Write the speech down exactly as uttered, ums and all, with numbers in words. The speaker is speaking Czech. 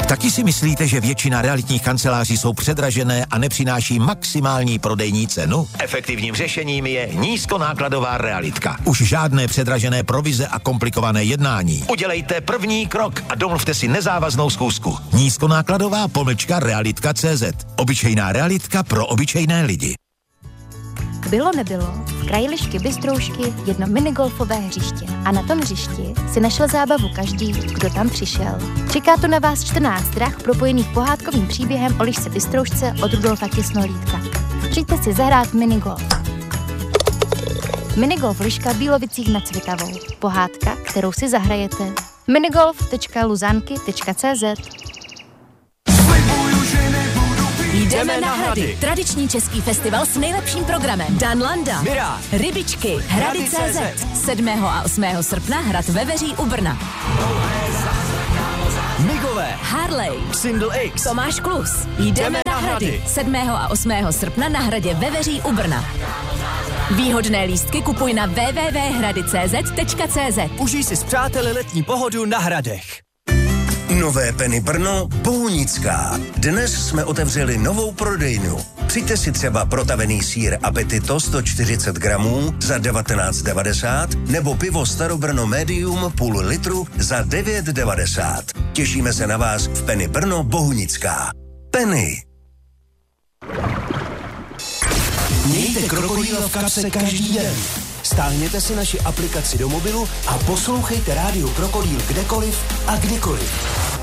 Taky si myslíte, že většina realitních kanceláří jsou předražené a nepřináší maximální prodejní cenu? Efektivním řešením je nízkonákladová realitka. Už žádné předražené provize a komplikované jednání. Udělejte první krok a domluvte si nezávaznou schůzku. Nízkonákladová pomlčka realitka tečka cé zet. Obyčejná realitka pro obyčejné lidi. Bylo nebylo, v kraji Lišky Bystroušky jedno minigolfové hřiště. A na tom hřišti si našel zábavu každý, kdo tam přišel. Čeká to na vás čtrnáct drah propojených pohádkovým příběhem o Lišce Bystroušce od Rudolfa Těsnolídka. Přijďte si zahrát minigolf. Minigolf Liška Bílovicích nad Svitavou. Pohádka, kterou si zahrajete. minigolf tečka luzanky tečka cé zet. Jdeme na Hrady. Tradiční český festival s nejlepším programem. Dan Landa, Mirá, Rybičky, Hrady tečka cé zet. sedmého a osmého srpna Hrad ve Veří u Brna. Migové, Harley, Single X, Tomáš Klus. Jdeme na Hrady. sedmého a osmého srpna na Hradě ve Veří u Brna. Výhodné lístky kupuj na w w w tečka hrady tečka cé zet tečka cé zet. Užij si s přáteli letní pohodu na Hradech. Nové Penny Brno, Bohunická. Dnes jsme otevřeli novou prodejnu. Přijďte si třeba protavený sýr Appetito sto čtyřicet gramů za devatenáct devadesát nebo pivo Starobrno Medium půl litru za devět devadesát. Těšíme se na vás v Penny Brno, Bohunická. Penny. Mějte krokodýla v kapse každý den. Stáhněte si naši aplikaci do mobilu a poslouchejte rádio Krokodýl kdekoliv a kdykoliv.